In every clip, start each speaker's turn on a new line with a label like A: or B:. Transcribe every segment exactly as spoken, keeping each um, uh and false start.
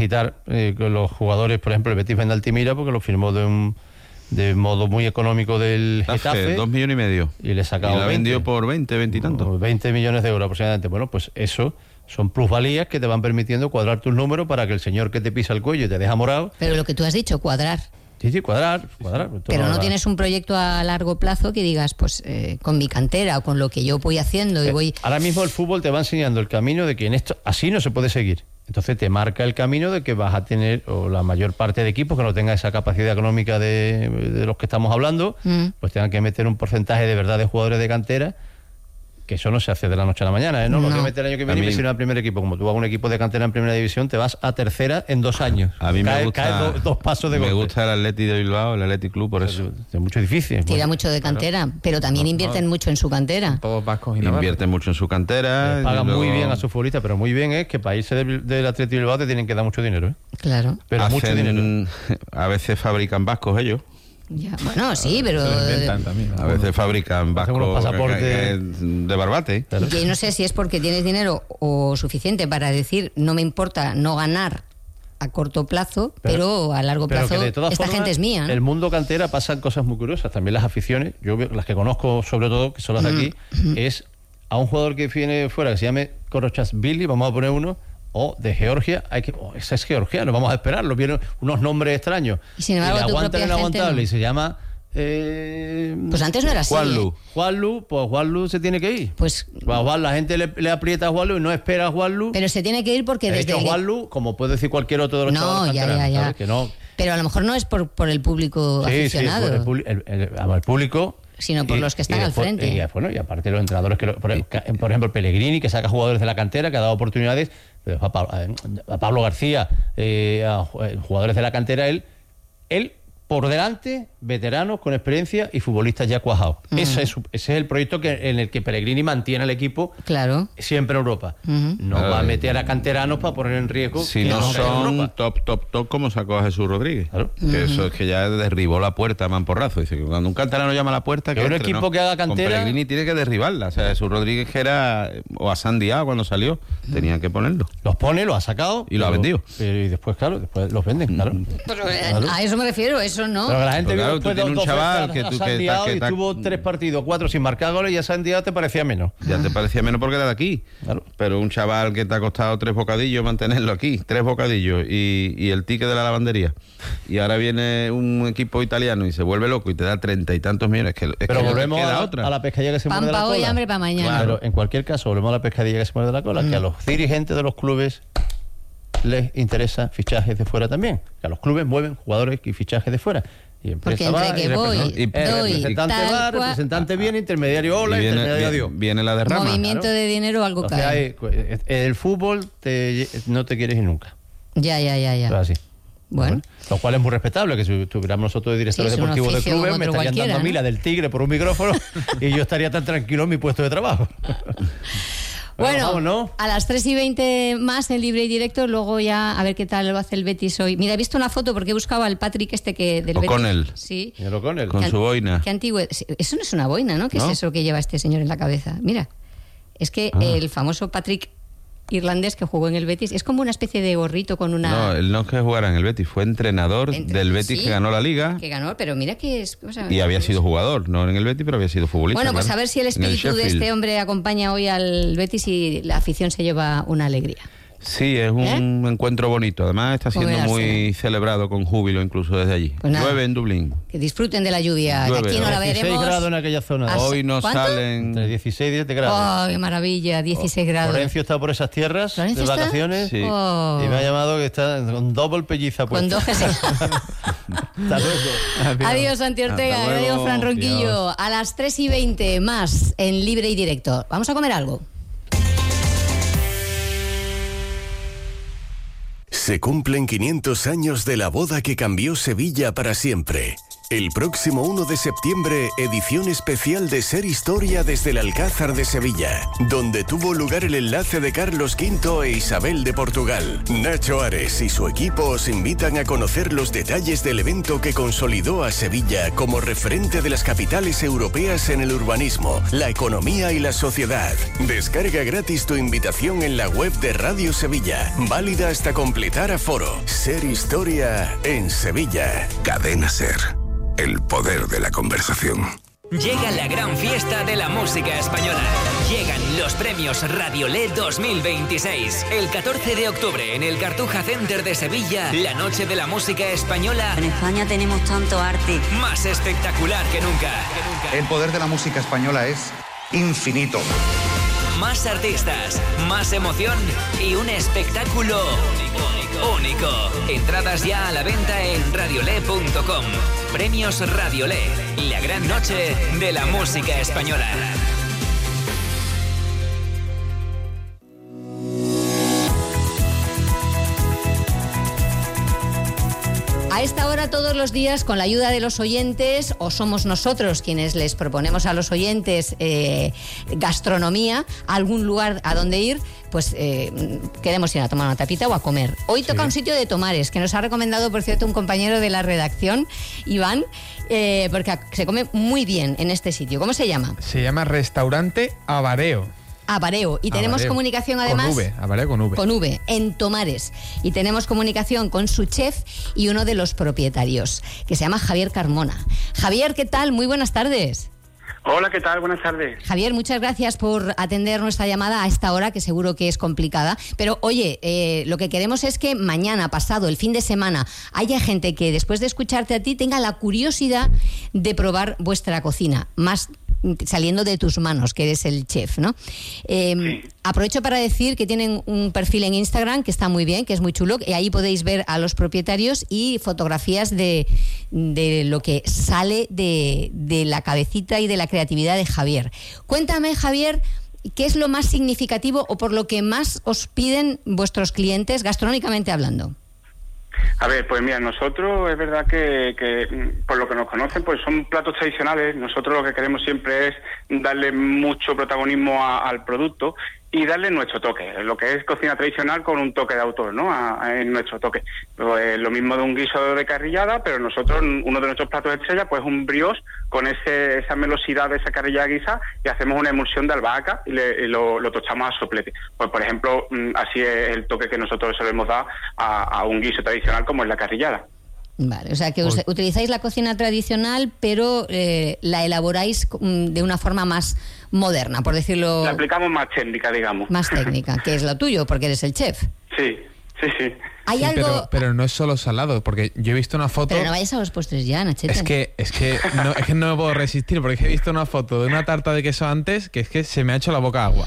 A: quitar eh, con los jugadores, por ejemplo, el Betis vende Altimira porque lo firmó de un de modo muy económico del Getafe.
B: Dos millones y medio.
A: Y le sacaba
B: Y la
A: veinte.
B: vendió por veinte, veinte y tanto.
A: veinte millones de euros aproximadamente. Bueno, pues eso son plusvalías que te van permitiendo cuadrar tus números para que el señor que te pisa el cuello y te deja morado.
C: Pero lo que tú has dicho, cuadrar.
A: Sí, sí, cuadrar, cuadrar.
C: Pero no
A: la...
C: tienes un proyecto a largo plazo que digas, pues eh, con mi cantera o con lo que yo voy haciendo y
A: eh,
C: voy...
A: Ahora mismo el fútbol te va enseñando el camino de que en esto así no se puede seguir. Entonces te marca el camino de que vas a tener, o la mayor parte de equipos que no tenga esa capacidad económica de, de los que estamos hablando, mm. pues tengan que meter un porcentaje de verdad de jugadores de cantera, que eso no se hace de la noche a la mañana, ¿eh? No, no. Lo que meter el año que viene y me sirve al primer equipo. Como tú vas a un equipo de cantera en primera división, te vas a tercera en dos años.
B: A mí
A: cae,
B: me gusta...
A: Cae do, dos pasos de
B: Me
A: golpe.
B: gusta el Atleti de Bilbao, el Athletic Club, por eso.
A: Es mucho difícil.
C: Tira
A: bueno,
C: mucho de cantera, claro. Pero también no, invierten no. mucho en su cantera.
D: Todos vascos y navarros.
B: Invierten mucho en su cantera.
A: Eh, pagan
B: luego...
A: muy bien a sus futbolistas, pero muy bien es que para irse del, del Atleti de Bilbao te tienen que dar mucho dinero, ¿eh?
C: Claro.
A: Pero
B: Hacen,
A: mucho dinero.
B: A veces fabrican vascos ellos.
C: Ya, bueno, sí, pero...
D: También,
B: a veces fabrican vascos
A: pasaportes
B: de barbate.
C: Claro. Yo no sé si es porque tienes dinero o suficiente para decir, no me importa no ganar a corto plazo, pero, pero a largo plazo esta formas, gente es mía, ¿no?
A: El mundo cantera pasan cosas muy curiosas. También las aficiones, yo las que conozco sobre todo, que son las de aquí, mm. es a un jugador que viene fuera, que se llame Korochashvili, vamos a poner uno, o de Georgia, hay que, oh, ese es georgiano, vamos a esperarlo, vieron unos nombres extraños.
C: Y sin embargo,
A: y le aguantan inaguantable
C: no.
A: y se llama... Eh,
C: pues antes no era así.
B: Juanlu.
C: ¿eh?
A: Juanlu, pues Juanlu se tiene que ir.
C: Pues
A: Juan, la gente le, le aprieta a Juanlu y no espera a Juanlu.
C: Pero se tiene que ir porque
A: de
C: desde
A: hecho, Juanlu, como puede decir cualquier otro de los
C: no,
A: chavales
C: ya, ya, ya.
A: que no.
C: Pero a lo mejor no es por, por el público
A: sí,
C: aficionado.
A: Sí, por el, el, el, el público.
C: Sino por
A: y,
C: los que están
A: después,
C: al frente.
A: Y, bueno, y aparte los entrenadores, que lo, por, por ejemplo, Pellegrini, que saca jugadores de la cantera, que ha dado oportunidades, a, a, a Pablo García, eh, a jugadores de la cantera, él, él por delante, veteranos con experiencia y futbolistas ya cuajados. Uh-huh. Ese, es, ese es el proyecto que, en el que Pellegrini mantiene al equipo
C: claro.
A: siempre en Europa. Uh-huh. No
B: claro.
A: va a meter a canteranos para poner en riesgo.
B: Si no son top, top, top, como sacó a Jesús Rodríguez. Claro. Que uh-huh. eso es que ya derribó la puerta a manporrazo. Dice que cuando un canterano llama a la puerta...
A: Que un entre, equipo
B: ¿no?
A: que haga cantera...
B: Con Pellegrini tiene que derribarla. O sea, Jesús Rodríguez que era... O a San Diao cuando salió. Uh-huh. Tenían que ponerlo.
A: Los pone, los ha sacado...
B: Y lo ha vendido.
A: Pero, y después, claro, después los venden, claro.
C: Pero,
A: claro.
C: A eso me refiero, eso no.
A: Pero la gente...
B: Claro, tú tienes un chaval que tú que,
A: que,
B: que,
A: y
B: que
A: tuvo tres partidos, cuatro sin marcar goles y a San Diego te parecía menos.
B: Ya te parecía menos porque era de aquí. Claro. Pero un chaval que te ha costado tres bocadillos mantenerlo aquí, tres bocadillos y, y el ticket de la lavandería. Y ahora viene un equipo italiano y se vuelve loco y te da treinta y tantos millones. Que, es
A: Pero
B: que
A: volvemos
B: no
A: a, la,
B: otra.
A: a la pescadilla que se muerde la cola.
C: Pan para hoy, hambre para mañana.
A: Claro, en cualquier caso, volvemos a la pescadilla que se muerde la cola, mm. que a los dirigentes de los clubes les interesa fichajes de fuera también. Que a los clubes mueven jugadores y fichajes de fuera. Y
C: porque entre
A: va,
C: que
A: y
C: voy,
A: y,
C: doy,
A: representante va,
C: cual,
A: representante viene, intermediario hola,
B: viene,
A: intermediario adiós.
B: Viene la derrama.
C: Movimiento claro. de dinero, algo
A: cae. Hay, el fútbol te, no te quieres ir nunca.
C: Ya, ya, ya, ya.
A: Pero así.
C: Bueno.
A: bueno. Lo cual es muy respetable, que si tuviéramos nosotros de directores sí, deportivos de clubes, me estarían dando a mí ¿no? la del tigre por un micrófono y yo estaría tan tranquilo en mi puesto de trabajo.
C: Bueno, vamos, ¿no? A las tres y veinte más en Libre y Directo, luego ya a ver qué tal lo hace el Betis hoy. Mira, he visto una foto porque he buscado al Patrick este que del
B: O'Connell.
C: Betis. Sí.
A: El O'Connell.
B: Con su boina.
C: Qué antiguo. Eso no es una boina, ¿no? ¿Qué ¿no? es eso que lleva este señor en la cabeza? Mira, es que ah. el famoso Patrick irlandés que jugó en el Betis es como una especie de gorrito con una...
B: No, él no es que jugara en el Betis, fue entrenador Entre... del Betis sí, que ganó la Liga.
C: Que ganó, pero mira que es... O sea,
B: y había sido jugador, no en el Betis, pero había sido futbolista.
C: Bueno, pues
B: claro,
C: a ver si el espíritu el de este hombre acompaña hoy al Betis y la afición se lleva una alegría.
B: Sí, es un ¿Eh? encuentro bonito. Además está siendo muy celebrado con júbilo incluso desde allí.
C: Pues
B: llueve en Dublín.
C: Que disfruten de la lluvia.
B: Llueve,
C: que aquí no la veremos.
A: dieciséis grados en aquella zona.
B: Hoy nos
C: ¿Cuánto?
B: salen...
A: Entre dieciséis y diecisiete grados.
C: ¡Oh, qué maravilla! dieciséis grados.
A: Florencio está por esas tierras de
C: está?
A: vacaciones
B: sí.
C: oh.
A: y me ha llamado que está con doble pelliza puesta.
C: Con dos
A: Hasta luego.
C: Adiós, Santi Ortega. Adiós, Fran Ronquillo. Dios. A las tres y veinte más en Libre y Directo. Vamos a comer algo.
E: Se cumplen quinientos años de la boda que cambió Sevilla para siempre.
D: El próximo uno de septiembre, edición especial de Ser Historia desde el Alcázar de Sevilla, donde tuvo lugar el enlace de Carlos quinto e Isabel de Portugal. Nacho Ares y su equipo os invitan a conocer los detalles del evento que consolidó a Sevilla como referente de las capitales europeas en el urbanismo, la economía y la sociedad. Descarga gratis tu invitación en la web de Radio Sevilla, válida hasta completar aforo. Ser Historia en Sevilla. Cadena Ser. El poder de la conversación.
E: Llega la gran fiesta de la música española. Llegan los premios Radiolé dos mil veintiséis. El catorce de octubre en el Cartuja Center de Sevilla, la noche de la música española.
F: En España tenemos tanto arte.
E: Más espectacular que nunca. Que nunca.
G: El poder de la música española es infinito.
E: Más artistas, más emoción y un espectáculo único. único. Entradas ya a la venta en radiolé punto com. Premios Radiolé, la gran noche de la música española.
C: A esta hora todos los días, con la ayuda de los oyentes, o somos nosotros quienes les proponemos a los oyentes eh, gastronomía, algún lugar a donde ir, pues eh, queremos ir a tomar una tapita o a comer. Hoy toca sí. un sitio de Tomares, que nos ha recomendado, por cierto, un compañero de la redacción, Iván, eh, porque se come muy bien en este sitio. ¿Cómo se llama?
H: Se llama Restaurante Avareo.
C: Avareo. Y tenemos
H: Avareo.
C: comunicación además...
H: Con V, Avareo con V.
C: Con V, en Tomares. Y tenemos comunicación con su chef y uno de los propietarios, que se llama Javier Carmona. Javier, ¿qué tal? Muy buenas tardes.
I: Hola, ¿qué tal? Buenas tardes.
C: Javier, muchas gracias por atender nuestra llamada a esta hora, que seguro que es complicada. Pero, oye, eh, lo que queremos es que mañana, pasado, el fin de semana, haya gente que después de escucharte a ti tenga la curiosidad de probar vuestra cocina, más saliendo de tus manos, que eres el chef, ¿no? Eh, sí. Aprovecho para decir que tienen un perfil en Instagram que está muy bien, que es muy chulo, y ahí podéis ver a los propietarios y fotografías de, de lo que sale de, de la cabecita y de la creatividad de Javier. Cuéntame, Javier, ¿qué es lo más significativo o por lo que más os piden vuestros clientes, gastronómicamente hablando?
I: A ver, pues mira, nosotros es verdad que, que por lo que nos conocen, pues son platos tradicionales. Nosotros lo que queremos siempre es darle mucho protagonismo a, al producto y darle nuestro toque, lo que es cocina tradicional con un toque de autor, ¿no? A, a, en nuestro toque. Pues, lo mismo de un guiso de carrillada, pero nosotros, uno de nuestros platos estrella, pues un brioche con ese, esa melosidad de esa carrillada guisa, y hacemos una emulsión de albahaca y, le, y lo, lo tochamos a soplete. Pues por ejemplo, así es el toque que nosotros solemos dar a, a un guiso tradicional como es la carrillada.
C: Vale, o sea que us, utilizáis la cocina tradicional, pero eh, la elaboráis de una forma más moderna, por decirlo...
I: La aplicamos más técnica, digamos.
C: Más técnica, que es lo tuyo, porque eres el chef.
I: Sí, sí, sí.
C: ¿Hay
H: sí,
C: algo...
H: pero, pero no es solo salado, porque yo he visto una foto...
C: Pero no vayas a los postres ya, Nachete.
H: Es que, es que, no, es que no me puedo resistir, porque he visto una foto de una tarta de queso antes que es que se me ha hecho la boca agua.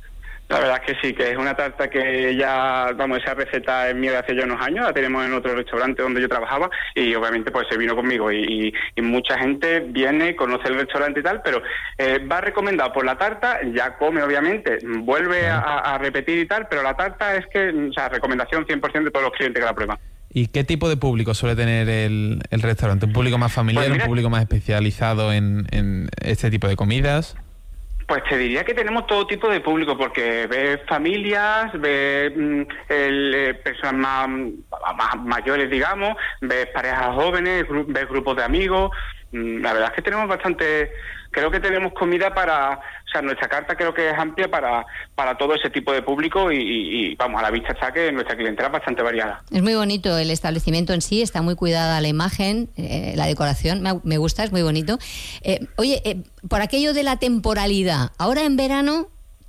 I: La verdad es que sí, que es una tarta que ya, vamos, esa receta es mía de hace ya unos años, la tenemos en otro restaurante donde yo trabajaba y obviamente pues se vino conmigo y, y, y mucha gente viene, conoce el restaurante y tal, pero eh, va recomendado por la tarta, ya come obviamente, vuelve a, a repetir y tal, pero la tarta es que, o sea, recomendación cien por ciento de todos los clientes que la prueban.
H: ¿Y qué tipo de público suele tener el, el restaurante? ¿Un público más familiar, pues mira, un público más especializado en, en este tipo de comidas?
I: Pues te diría que tenemos todo tipo de público, porque ves familias, ves mm, el, eh, personas más, más mayores, digamos, ves parejas jóvenes, gru- ves grupos de amigos. Mm, la verdad es que tenemos bastante... Creo que tenemos comida para... O sea, nuestra carta creo que es amplia para, para todo ese tipo de público y, y, y, vamos, a la vista está que nuestra clientela es bastante variada.
C: Es muy bonito el establecimiento en sí, está muy cuidada la imagen, eh, la decoración, me, me gusta, es muy bonito. Eh, oye, eh, por aquello de la temporalidad, ahora en verano...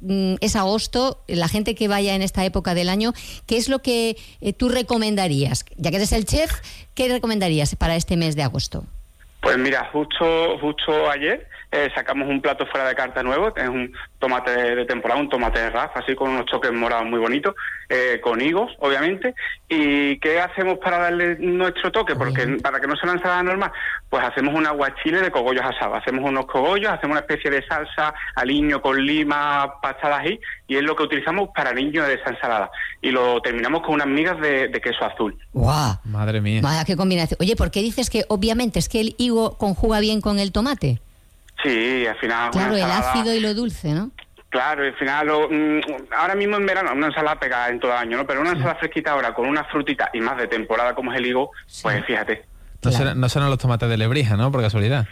C: es agosto, la gente que vaya en esta época del año, ¿qué es lo que eh, tú recomendarías? Ya que eres el chef, ¿qué recomendarías para este mes de agosto?
I: Pues mira, justo justo ayer eh, sacamos un plato fuera de carta nuevo, es un tomate de, de temporada, un tomate de Raf, así con unos toques morados muy bonitos, eh, con higos, obviamente. ¿Y qué hacemos para darle nuestro toque? Porque para que no sea una ensalada normal, pues hacemos un aguachile de cogollos asados. Hacemos unos cogollos, hacemos una especie de salsa, aliño con lima, pasta de ají, y es lo que utilizamos para aliño de esa ensalada. Y lo terminamos con unas migas de, de queso azul.
C: ¡Guau!
H: Madre mía.
C: Vaya, qué combinación. Oye, ¿por qué dices que obviamente es que el higo conjuga bien con el tomate?
I: Sí, al final...
C: Claro, el
I: ensalada,
C: ácido y lo dulce, ¿no?
I: Claro, al final, lo, mmm, ahora mismo en verano, una ensalada pegada en todo el año, ¿no? Pero una ensalada fresquita ahora con una frutita y más de temporada como es el higo, sí. Pues fíjate.
H: No, claro. serán, no serán los tomates de Lebrija, ¿no? Por casualidad.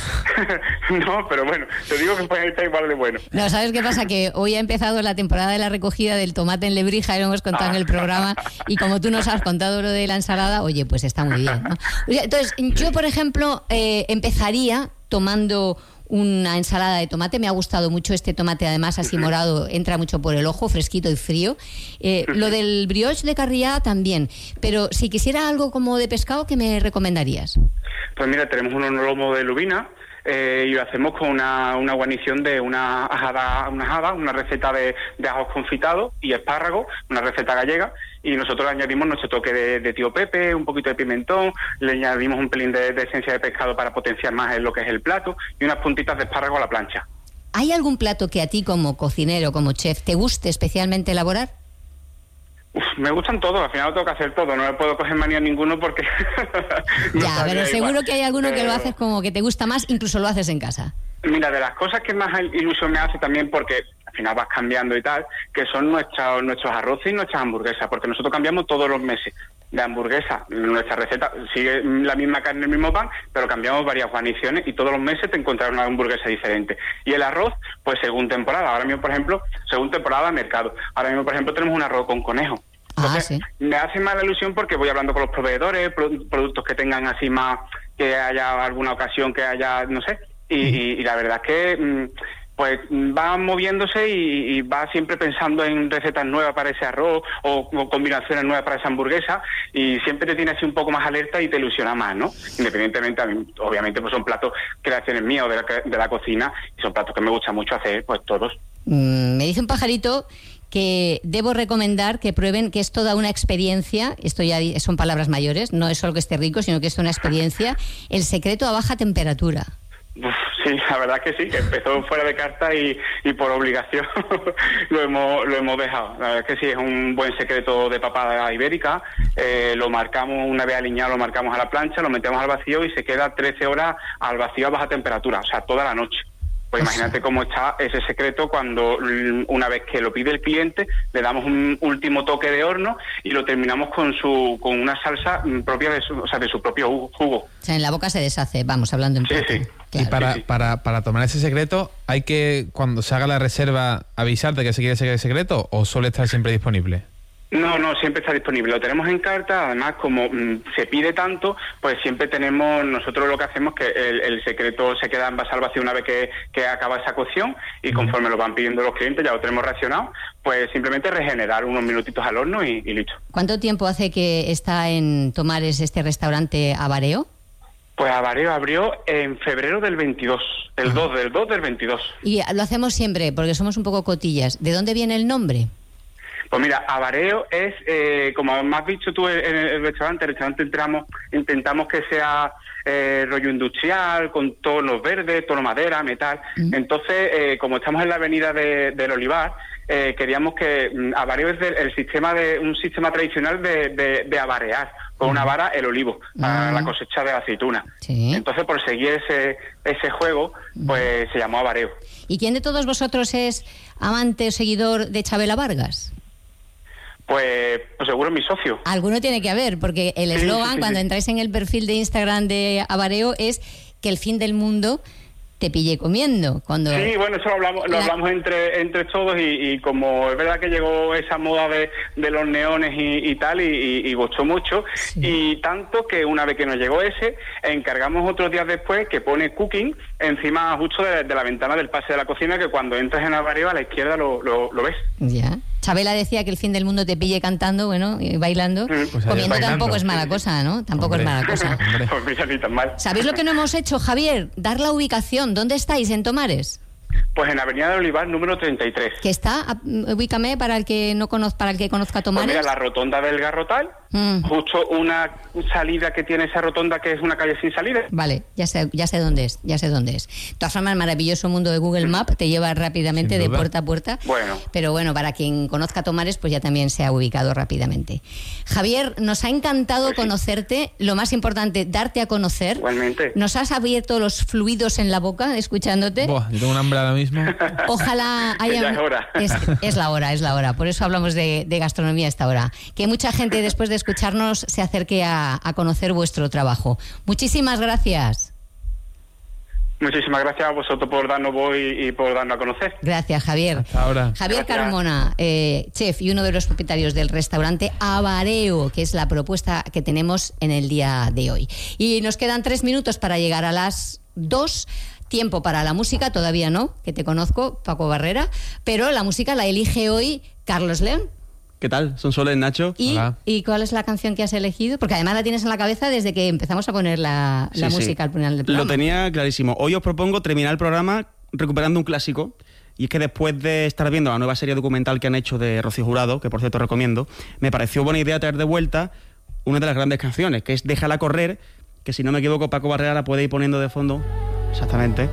I: No, pero bueno, te digo que puede estar igual de bueno.
C: No, ¿sabes qué pasa? Que hoy ha empezado la temporada de la recogida del tomate en Lebrija, y lo hemos contado ah. en el programa, y como tú nos has contado lo de la ensalada, oye, pues está muy bien, ¿no? Entonces, yo, por ejemplo, eh, empezaría tomando una ensalada de tomate. Me ha gustado mucho este tomate, además así morado, entra mucho por el ojo, fresquito y frío. Eh, lo del brioche de Carriá también, pero si quisiera algo como de pescado, ¿qué me recomendarías?
I: Pues mira, tenemos un lomo de lubina, eh, y lo hacemos con una, una guarnición de una ajada, una ajada, una receta de, de ajos confitados y espárragos, una receta gallega, y nosotros le añadimos nuestro toque de, de tío Pepe, un poquito de pimentón, le añadimos un pelín de, de esencia de pescado para potenciar más lo que es el plato, y unas puntitas de espárrago a la plancha.
C: ¿Hay algún plato que a ti como cocinero, como chef, te guste especialmente elaborar?
I: Uf, me gustan todos, al final tengo que hacer todo, no me puedo coger manía ninguno porque...
C: no ya, pero seguro igual. Que hay alguno pero... que lo haces como que te gusta más, incluso lo haces en casa.
I: Mira, de las cosas que más ilusión me hace también, porque al final vas cambiando y tal, que son nuestros nuestros arroces y nuestras hamburguesas, porque nosotros cambiamos todos los meses de hamburguesa. Nuestra receta sigue la misma carne, el mismo pan, pero cambiamos varias guarniciones y todos los meses te encontrarás una hamburguesa diferente. Y el arroz, pues según temporada. Ahora mismo, por ejemplo, según temporada de mercado. Ahora mismo, por ejemplo, tenemos un arroz con conejo. Entonces, ah, ¿sí? Me hace más la ilusión porque voy hablando con los proveedores, pro- productos que tengan así más, que haya alguna ocasión que haya, no sé, y, y, y la verdad es que pues va moviéndose y, y va siempre pensando en recetas nuevas para ese arroz o, o combinaciones nuevas para esa hamburguesa, y siempre te tiene así un poco más alerta y te ilusiona más, ¿no? Independientemente, a mí, obviamente, pues son platos, creaciones mías o de la, de la cocina, y son platos que me gusta mucho hacer, pues todos.
C: Mm, me dice un pajarito que debo recomendar que prueben, que es toda una experiencia, esto ya son palabras mayores, no es solo que esté rico, sino que es una experiencia, el secreto a baja temperatura.
I: Uf, sí, la verdad que sí, que empezó fuera de carta y, y por obligación lo hemos lo hemos dejado. La verdad que sí, es un buen secreto de papada ibérica. Eh, lo marcamos, una vez aliñado, lo marcamos a la plancha, lo metemos al vacío y se queda trece horas al vacío a baja temperatura, o sea, toda la noche. Pues imagínate cómo está ese secreto cuando, una vez que lo pide el cliente, le damos un último toque de horno y lo terminamos con su con una salsa propia de su, o sea, de su propio jugo.
C: O sea, en la boca se deshace, vamos, hablando en
I: sí,
C: plata.
I: Sí.
C: Claro.
H: Y para,
I: sí, sí.
H: para, para tomar ese secreto, ¿hay que, cuando se haga la reserva, avisarte que se quiere ese secreto o suele estar siempre disponible?
I: No, no, siempre está disponible. Lo tenemos en carta, además, como mmm, se pide tanto, pues siempre tenemos, nosotros lo que hacemos es que el, el secreto se queda en base al vacío una vez que, que acaba esa cocción, y conforme lo van pidiendo los clientes, ya lo tenemos racionado, pues simplemente regenerar unos minutitos al horno y, y listo.
C: ¿Cuánto tiempo hace que está en Tomares este restaurante Avareo?
I: Pues Avareo abrió en febrero del veintidós, el ah. dos del dos del veintidós.
C: Y lo hacemos siempre, porque somos un poco cotillas. ¿De dónde viene el nombre?
I: Pues mira, Avareo es, eh, como me has dicho tú en el restaurante, el restaurante entramos, intentamos que sea eh, rollo industrial, con tonos verdes, tono madera, metal. Mm. Entonces, eh, como estamos en la avenida de, del Olivar, eh, queríamos que mm, Avareo es del, el sistema de un sistema tradicional de, de, de avarear con una vara el olivo para mm. la cosecha de la aceituna. Sí. Entonces, por seguir ese ese juego, pues mm. se llamó Avareo.
C: ¿Y quién de todos vosotros es amante o seguidor de Chabela Vargas?
I: Pues, pues seguro mi socio.
C: Alguno tiene que haber, porque el eslogan, sí, sí, cuando sí. entráis en el perfil de Instagram de Avareo, es que el fin del mundo te pille comiendo. Cuando
I: sí, bueno, eso lo hablamos, lo la... hablamos entre entre todos, y, y como es verdad que llegó esa moda de, de los neones y, y tal, y, y, y gustó mucho, sí. y tanto que una vez que nos llegó ese, encargamos otros días después que pone cooking encima justo de, de la ventana del pase de la cocina, que cuando entras en Avareo a la izquierda lo, lo, lo ves.
C: Ya. Chabela decía que el fin del mundo te pille cantando, bueno, y bailando. Mm. Pues comiendo bailando. Tampoco es mala cosa, ¿no? Tampoco Hombre. es mala cosa.
I: Pues mira, ni tan mal.
C: ¿Sabéis lo que no hemos hecho, Javier? Dar la ubicación. ¿Dónde estáis, en Tomares?
I: Pues en Avenida de Olivar, número treinta y tres.
C: Que está, ubícame para el que no conozca, para el que conozca Tomares.
I: Pues mira, la rotonda del Garrotal, mm. justo una salida que tiene esa rotonda que es una calle sin salida.
C: Vale, ya sé, ya sé dónde es, ya sé dónde es. De todas formas, el maravilloso mundo de Google Maps te lleva rápidamente de puerta a puerta.
I: Bueno.
C: Pero bueno, para quien conozca Tomares, pues ya también se ha ubicado rápidamente. Javier, nos ha encantado pues conocerte. Sí. Lo más importante, darte a conocer.
I: Igualmente.
C: Nos has abierto los fluidos en la boca escuchándote.
H: Buah, yo tengo un hambre ahora mismo.
C: Ojalá haya...
I: Ya es hora.
C: Es, es la hora, es la hora. Por eso hablamos de, de gastronomía a esta hora. Que mucha gente después de escucharnos se acerque a, a conocer vuestro trabajo. Muchísimas gracias.
I: Muchísimas gracias a vosotros por darnos voz y, y por darnos a conocer.
C: Gracias, Javier.
H: Hasta ahora.
C: Javier
I: Gracias.
C: Carmona, eh, chef y uno de los propietarios del restaurante Avareo, que es la propuesta que tenemos en el día de hoy. Y nos quedan tres minutos para llegar a las dos. Tiempo para la música, todavía no, que te conozco, Paco Barrera, pero la música la elige hoy Carlos León.
J: ¿Qué tal? Son Soles, Nacho.
C: ¿Y, ¿Y cuál es la canción que has elegido? Porque además la tienes en la cabeza desde que empezamos a poner la, la sí, música sí. al final del programa.
J: Lo tenía clarísimo. Hoy os propongo terminar el programa recuperando un clásico. Y es que después de estar viendo la nueva serie documental que han hecho de Rocío Jurado, que por cierto recomiendo, me pareció buena idea traer de vuelta una de las grandes canciones, que es Déjala correr, que si no me equivoco Paco Barrera la puede ir poniendo de fondo. Exactamente.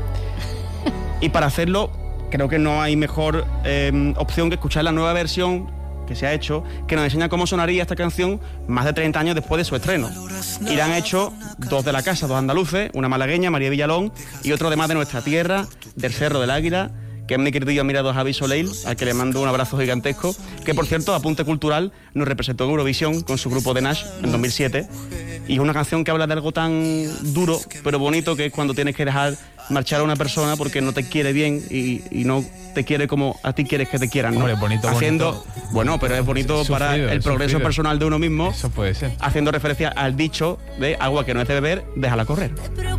J: Y para hacerlo, creo que no hay mejor eh, opción que escuchar la nueva versión que se ha hecho, que nos enseña cómo sonaría esta canción más de treinta años después de su estreno. Y la han hecho dos de la casa, dos andaluces, una malagueña, María Villalón, y otro además de nuestra tierra, del Cerro del Águila, que es mi querido admirado Javi Soleil, al que le mando un abrazo gigantesco, que por cierto, apunte cultural, nos representó en Eurovisión con su grupo de Nash en dos mil siete. Y es una canción que habla de algo tan duro, pero bonito, que es cuando tienes que dejar marchar a una persona porque no te quiere bien y, y no te quiere como a ti quieres que te quieran, ¿no?
H: Hombre, bonito,
J: haciendo,
H: bonito.
J: Bueno, pero es bonito sufrido, para el progreso sufrido. personal de uno mismo.
H: Eso puede ser.
J: Haciendo referencia al dicho de agua que no es de beber, déjala correr.